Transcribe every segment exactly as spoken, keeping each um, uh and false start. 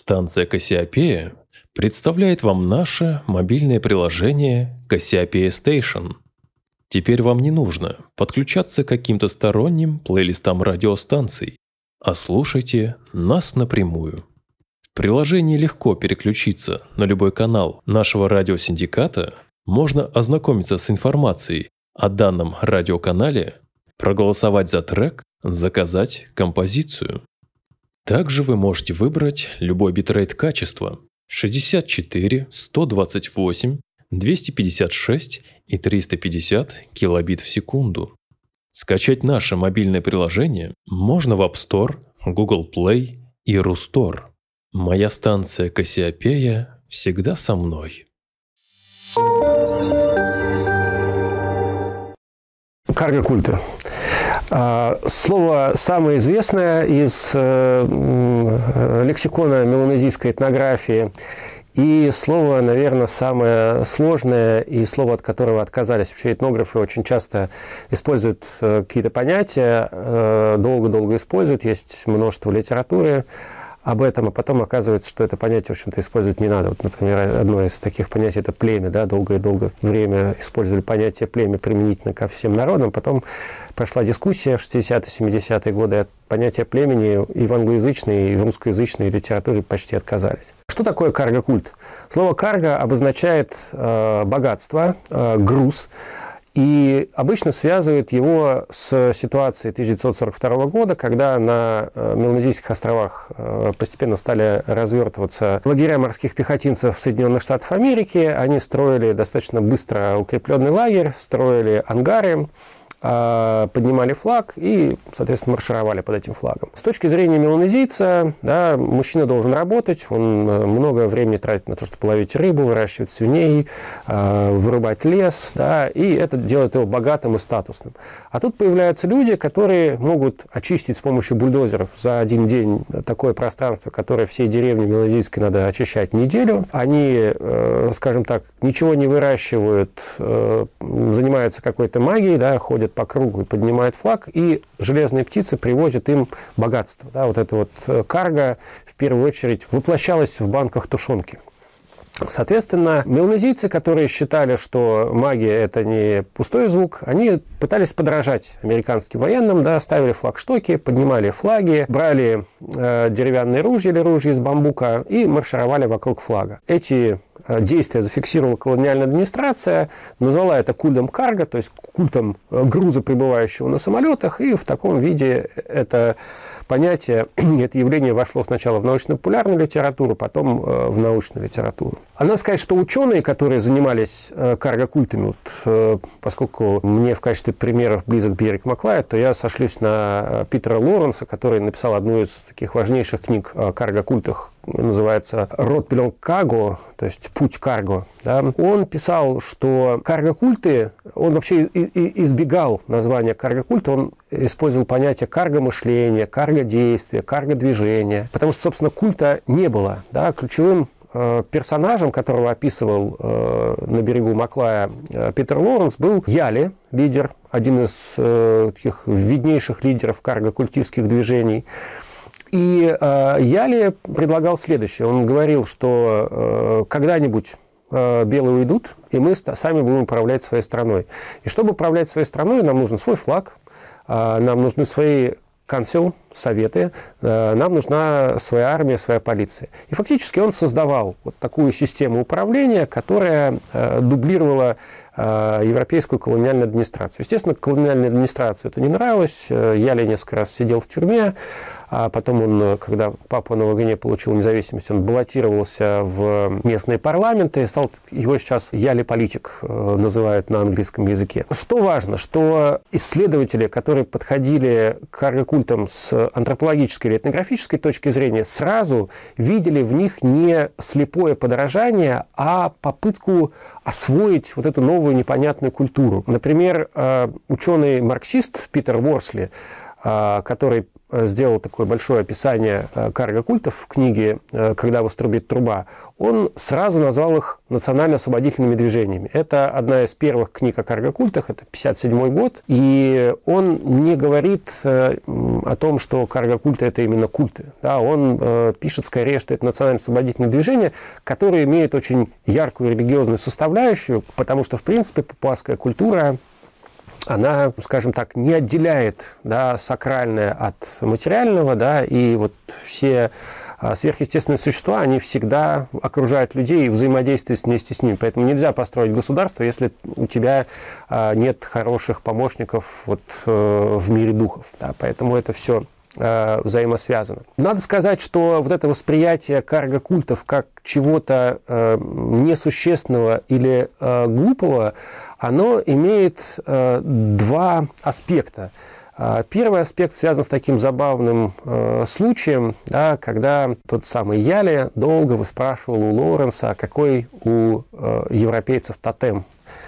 Станция Кассиопея представляет вам наше мобильное приложение Кассиопея Station. Теперь вам не нужно подключаться к каким-то сторонним плейлистам радиостанций, а слушайте нас напрямую. В приложении легко переключиться на любой канал нашего радиосиндиката, можно ознакомиться с информацией о данном радиоканале, проголосовать за трек, заказать композицию. Также вы можете выбрать любой битрейт качества шестьдесят четыре, сто двадцать восемь, двести пятьдесят шесть и триста пятьдесят килобит в секунду. Скачать наше мобильное приложение можно в App Store, Google Play и Рустор. Моя станция Кассиопея всегда со мной. Карго-культы. Слово самое известное из лексикона меланезийской этнографии и слово, наверное, самое сложное и слово, от которого отказались. Вообще этнографы очень часто используют какие-то понятия, долго-долго используют, есть множество литературы об этом, а потом оказывается, что это понятие, в общем-то, использовать не надо. Вот, например, одно из таких понятий – это племя, да, долгое-долгое время использовали понятие племя применительно ко всем народам, потом прошла дискуссия в шестидесятые, семидесятые годы, от понятия племени и в англоязычной, и в русскоязычной литературе почти отказались. Что такое карго-культ? Слово «карго» обозначает э, богатство, э, груз, и обычно связывает его с ситуацией тысяча девятьсот сорок второго года, когда на Меланезийских островах постепенно стали развертываться лагеря морских пехотинцев Соединенных Штатов Америки. Они строили достаточно быстро укрепленный лагерь, строили ангары, поднимали флаг и, соответственно, маршировали под этим флагом. С точки зрения меланезийца, да, мужчина должен работать, он много времени тратит на то, чтобы ловить рыбу, выращивать свиней, вырубать лес, да, и это делает его богатым и статусным. А тут появляются люди, которые могут очистить с помощью бульдозеров за один день такое пространство, которое всей деревне меланезийской надо очищать неделю. Они, скажем так, ничего не выращивают, занимаются какой-то магией, да, ходят по кругу и поднимают флаг, и железные птицы привозят им богатство. Да, вот это вот карго, в первую очередь, воплощалось в банках тушенки. Соответственно, меланезийцы, которые считали, что магия – это не пустой звук, они пытались подражать американским военным, да, ставили флагштоки, поднимали флаги, брали э, деревянные ружья или ружья из бамбука и маршировали вокруг флага. Эти э, действия зафиксировала колониальная администрация, назвала это культом карго, то есть культом груза, прибывающего на самолетах, и в таком виде это понятие, это явление вошло сначала в научно-популярную литературу, потом э, в научную литературу. А надо сказать, что ученые, которые занимались э, карго-культами, вот, э, поскольку мне в качестве примеров близок берег Маклая, то я сошлюсь на Питера Лоренса, который написал одну из таких важнейших книг о карго-культах, называется «Род Пеленкаго», то есть «Путь карго». Да. Он писал, что карго-культы, он вообще избегал названия карго-культа, он использовал понятие карго-мышления, карго-действия, карго-движения, потому что, собственно, культа не было. Да. Ключевым э, персонажем, которого описывал э, на берегу Маклая э, Питер Лоренс, был Яли, лидер, один из э, таких виднейших лидеров карго-культистских движений. И э, Яли предлагал следующее. Он говорил, что э, когда-нибудь э, белые уйдут, и мы сами будем управлять своей страной. И чтобы управлять своей страной, нам нужен свой флаг, э, нам нужны свои консул, советы, э, нам нужна своя армия, своя полиция. И фактически он создавал вот такую систему управления, которая э, дублировала э, европейскую колониальную администрацию. Естественно, колониальной администрации это не нравилось. Яли несколько раз сидел в тюрьме. А потом он, когда Папуа-Новая Гвинея получил независимость, он баллотировался в местные парламенты и стал, его сейчас Яли-политик называют на английском языке. Что важно, что исследователи, которые подходили к карго-культам с антропологической или этнографической точки зрения, сразу видели в них не слепое подражание, а попытку освоить вот эту новую непонятную культуру. Например, ученый-марксист Питер Ворсли, который сделал такое большое описание карго-культов в книге «Когда вострубит труба», он сразу назвал их национально-освободительными движениями. Это одна из первых книг о карго-культах, это пятьдесят седьмой год, и он не говорит о том, что карго-культы – это именно культы. Да, он пишет скорее, что это национально-освободительные движения, которые имеют очень яркую религиозную составляющую, потому что, в принципе, папуасская культура, она, скажем так, не отделяет, да, сакральное от материального, да, и вот все сверхъестественные существа, они всегда окружают людей и взаимодействуют вместе с ними. Поэтому нельзя построить государство, если у тебя нет хороших помощников вот в мире духов. Да, поэтому это все взаимосвязано. Надо сказать, что вот это восприятие карго-культов как чего-то э, несущественного или э, глупого, оно имеет э, два аспекта. Первый аспект связан с таким забавным э, случаем, да, когда тот самый Яли долго выспрашивал у Лоуренса, какой у э, европейцев тотем.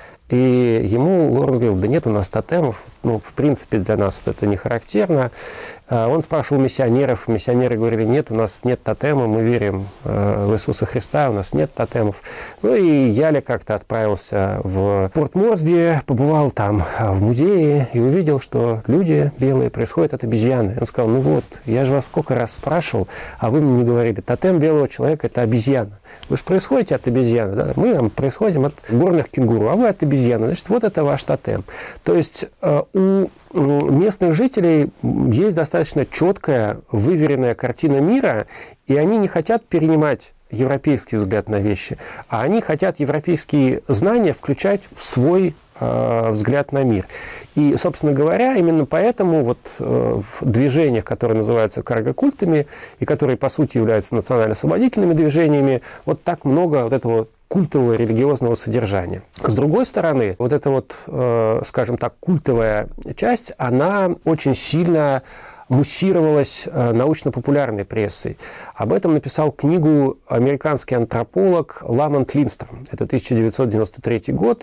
И ему Лоуренс говорил: да нет у нас тотемов, ну, в принципе, для нас это не характерно. Он спрашивал миссионеров, миссионеры говорили: нет, у нас нет тотема, мы верим в Иисуса Христа, у нас нет тотемов. Ну и Яли как-то отправился в Порт Морсби, побывал там в музее и увидел, что люди белые происходят от обезьяны. Он сказал: ну вот, я же вас сколько раз спрашивал, а вы мне не говорили, тотем белого человека – это обезьяна. Вы же происходите от обезьяны, да? Мы там происходим от горных кенгуру, а вы от обезьяны. Значит, вот это ваш тотем. То есть у местных жителей есть достаточно четкая, выверенная картина мира, и они не хотят перенимать европейский взгляд на вещи, а они хотят европейские знания включать в свой э, взгляд на мир. И, собственно говоря, именно поэтому вот э, в движениях, которые называются карго-культами, и которые, по сути, являются национально-освободительными движениями, вот так много вот этого культового религиозного содержания. С другой стороны, вот эта вот, э, скажем так, культовая часть, она очень сильно муссировалась э, научно-популярной прессой. Об этом написал книгу американский антрополог Ламонт Линстром. Это тысяча девятьсот девяносто третий год.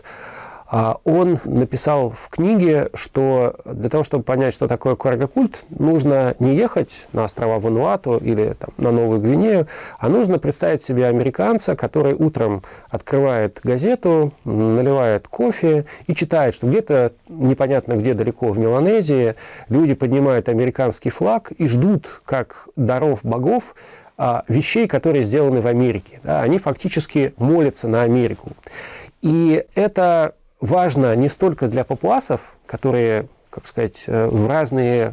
Он написал в книге, что для того, чтобы понять, что такое карго-культ, нужно не ехать на острова Вануату или там, на Новую Гвинею, а нужно представить себе американца, который утром открывает газету, наливает кофе и читает, что где-то непонятно где далеко в Меланезии люди поднимают американский флаг и ждут, как даров богов, вещей, которые сделаны в Америке. Они фактически молятся на Америку. И это важно не столько для папуасов, которые, как сказать, в разные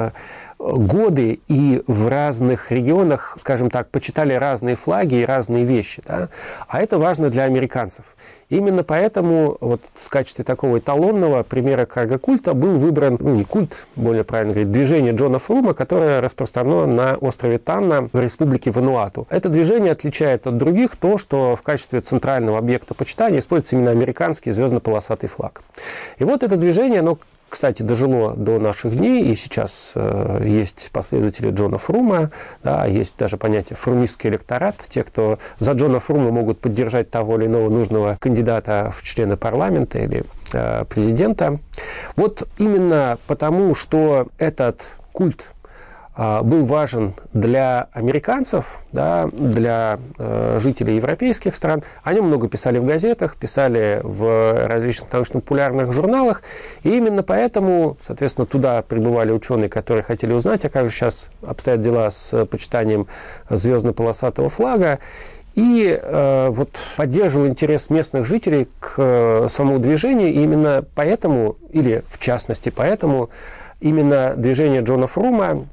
годы и в разных регионах, скажем так, почитали разные флаги и разные вещи, да? А это важно для американцев. Именно поэтому вот в качестве такого эталонного примера карго-культа был выбран, ну не культ, более правильно говорить, движение Джона Фрума, которое распространено на острове Танна в республике Вануату. Это движение отличает от других то, что в качестве центрального объекта почитания используется именно американский звездно-полосатый флаг. И вот это движение, оно, кстати, дожило до наших дней, и сейчас э, есть последователи Джона Фрума, да, есть даже понятие фрумистский электорат, те, кто за Джона Фрума могут поддержать того или иного нужного кандидата в члены парламента или э, президента. Вот именно потому, что этот культ был важен для американцев, да, для э, жителей европейских стран. О нем много писали в газетах, писали в различных научно-популярных журналах. И именно поэтому, соответственно, туда прибывали ученые, которые хотели узнать, а как же сейчас обстоят дела с почитанием звездно-полосатого флага. И э, вот поддерживал интерес местных жителей к э, самому движению. И именно поэтому, или в частности поэтому, именно движение Джона Фрума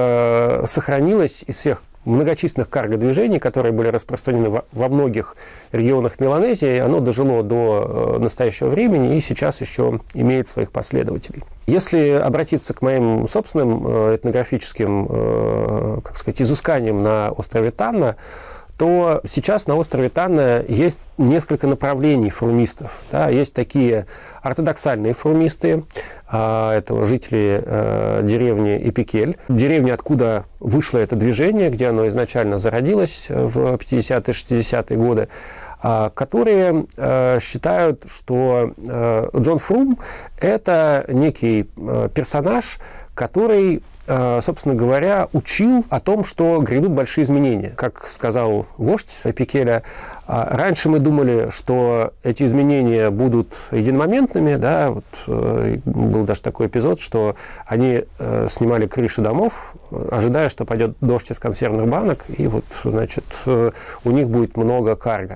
э, сохранилось из всех многочисленных карго-движений, которые были распространены во, во многих регионах Меланезии. Оно дожило до э, настоящего времени и сейчас еще имеет своих последователей. Если обратиться к моим собственным э, этнографическим, э, как сказать, изысканиям на острове Танна, то сейчас на острове Танна есть несколько направлений фрумистов. Да, есть такие ортодоксальные фрумисты, это жители э, деревни Эпикель, деревни, откуда вышло это движение, где оно изначально зародилось в пятидесятые шестидесятые годы, э, которые э, считают, что э, Джон Фрум – это некий э, персонаж, который собственно говоря, учил о том, что грядут большие изменения. Как сказал вождь Пикеля, раньше мы думали, что эти изменения будут единомоментными. Да, вот, был даже такой эпизод, что они снимали крыши домов, ожидая, что пойдет дождь из консервных банок, и вот, значит, у них будет много карго.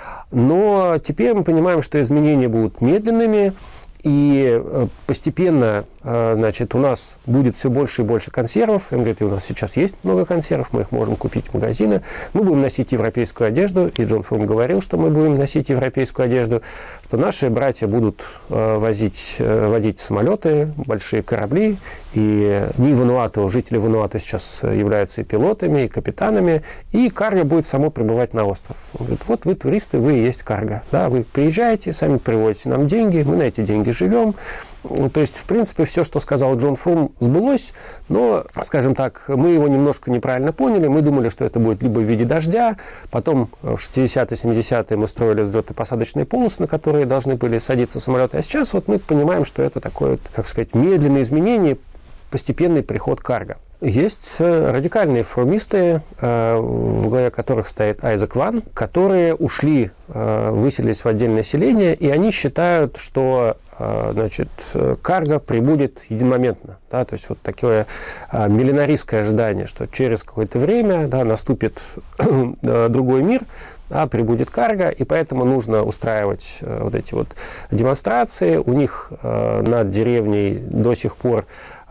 Но теперь мы понимаем, что изменения будут медленными, и постепенно, значит, у нас будет все больше и больше консервов. Он говорит, и у нас сейчас есть много консервов, мы их можем купить в магазины. Мы будем носить европейскую одежду, и Джон Фрум говорил, что мы будем носить европейскую одежду, что наши братья будут возить, водить самолеты, большие корабли, и не Вануату, жители Вануату сейчас являются и пилотами, и капитанами, и карго будет само прибывать на остров. Он говорит, вот вы туристы, вы и есть карго. Да, вы приезжаете, сами приводите нам деньги, мы на эти деньги живем. То есть, в принципе, все, что сказал Джон Фрум, сбылось, но, скажем так, мы его немножко неправильно поняли. Мы думали, что это будет либо в виде дождя, потом в шестидесятые, семидесятые мы строили взлетно-посадочные полосы, на которые должны были садиться самолеты. А сейчас вот мы понимаем, что это такое, как сказать, медленное изменение, постепенный приход карго. Есть радикальные фрумисты, в главе которых стоит Айзек Ван, которые ушли, выселились в отдельное селение, и они считают, что, значит, карго прибудет единомоментно. Да, то есть вот такое миллинаристское ожидание, что через какое-то время, да, наступит другой мир, да, прибудет карго, и поэтому нужно устраивать вот эти вот демонстрации. У них над деревней до сих пор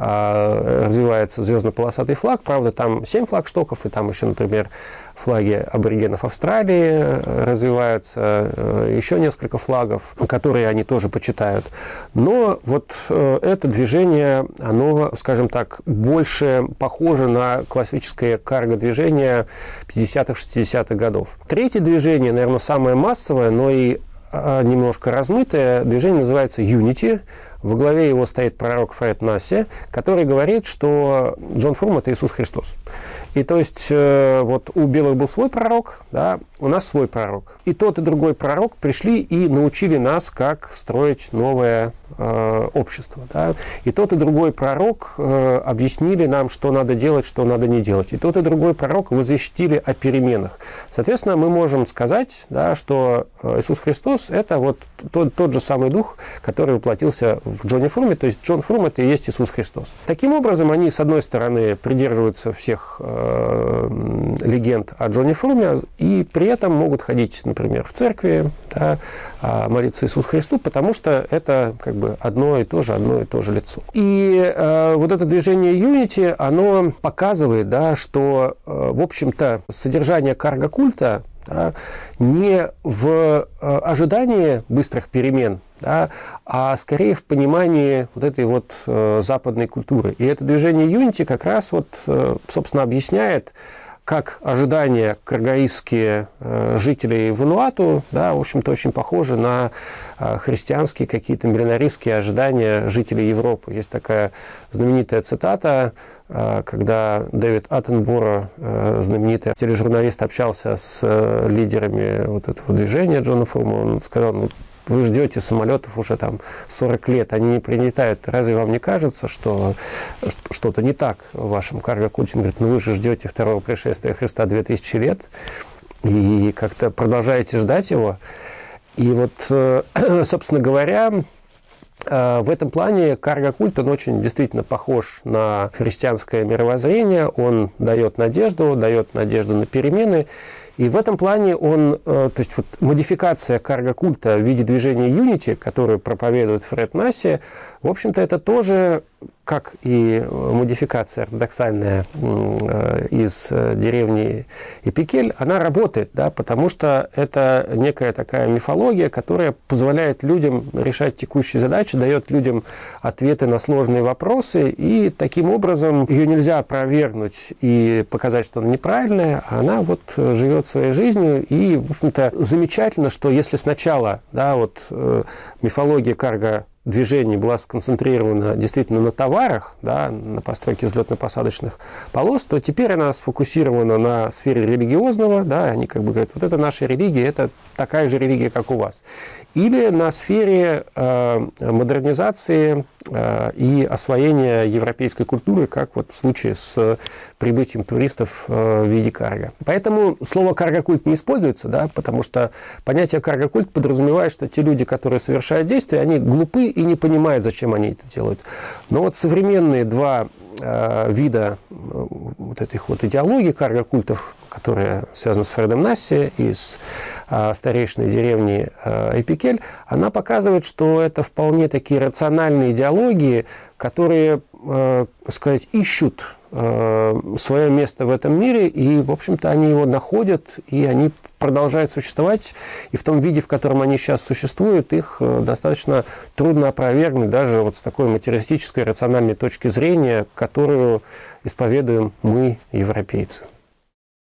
развивается звездно-полосатый флаг. Правда, там семь флагштоков, и там еще, например, флаги аборигенов Австралии развиваются, еще несколько флагов, которые они тоже почитают. Но вот это движение, оно, скажем так, больше похоже на классическое карго-движение пятидесятых, шестидесятых годов. Третье движение, наверное, самое массовое, но и немножко размытое движение, называется Unity. Во главе его стоит пророк Фред Насси, который говорит, что Джон Фрум – это Иисус Христос. И то есть вот у белых был свой пророк, да, у нас свой пророк. И тот, и другой пророк пришли и научили нас, как строить новое э, общество. Да. И тот, и другой пророк э, объяснили нам, что надо делать, что надо не делать. И тот, и другой пророк возвестили о переменах. Соответственно, мы можем сказать, да, что Иисус Христос – это вот тот, тот же самый дух, который воплотился в Джоне Фруме. То есть Джон Фрум – это и есть Иисус Христос. Таким образом, они, с одной стороны, придерживаются всех э, легенд о Джоне Фруме, и при этом могут ходить, например, в церкви, да, молиться Иисусу Христу, потому что это как бы одно и то же, одно и то же лицо. И э, вот это движение Unity, оно показывает, да, что, э, в общем-то, содержание карго-культа, да, не в э, ожидании быстрых перемен, да, а скорее в понимании вот этой вот э, западной культуры. И это движение Unity как раз вот, э, собственно, объясняет, как ожидания каргаистские э, жителей Вануату, да, в общем-то, очень похожи на э, христианские какие-то миллинаристские ожидания жителей Европы. Есть такая знаменитая цитата, э, когда Дэвид Аттенборо, э, знаменитый тележурналист, общался с э, лидерами вот этого движения Джона Фрума. Он сказал, ну, вы ждете самолетов уже там сорок лет, они не прилетают. Разве вам не кажется, что что-то не так в вашем карго-культе? Он говорит, ну вы же ждете второго пришествия Христа две тысячи лет и как-то продолжаете ждать его. И вот, собственно говоря, в этом плане карго-культ, он очень действительно похож на христианское мировоззрение, он дает надежду, дает надежду на перемены. И в этом плане он, то есть вот модификация карго-культа в виде движения Unity, которую проповедует Фред Насси, в общем-то, это тоже, как и модификация ортодоксальная из деревни Эпикель, она работает, да, потому что это некая такая мифология, которая позволяет людям решать текущие задачи, дает людям ответы на сложные вопросы, и таким образом ее нельзя опровергнуть и показать, что она неправильная, а она вот живет своей жизнью, и, в общем-то, замечательно, что если сначала, да, вот, мифология карго движений была сконцентрирована действительно на товарах, да, на постройке взлетно-посадочных полос, то теперь она сфокусирована на сфере религиозного, да, они как бы говорят, вот это наша религия, это такая же религия, как у вас. Или на сфере э, модернизации э, и освоения европейской культуры, как вот в случае с прибытием туристов э, в виде карго. Поэтому слово «карго-культ» не используется, да, потому что понятие «карго-культ» подразумевает, что те люди, которые совершают действия, они глупы и не понимают, зачем они это делают. Но вот современные два э, вида э, вот этих вот идеологий карго-культов, которые связаны с Фредом Насси и с э, старейшиной деревни э, Эпикель, она показывает, что это вполне такие рациональные идеологии, которые, э, сказать, ищут э, свое место в этом мире, и, в общем-то, они его находят, и они продолжают существовать, и в том виде, в котором они сейчас существуют, их э, достаточно трудно опровергнуть даже вот с такой материалистической, рациональной точки зрения, которую исповедуем мы, европейцы.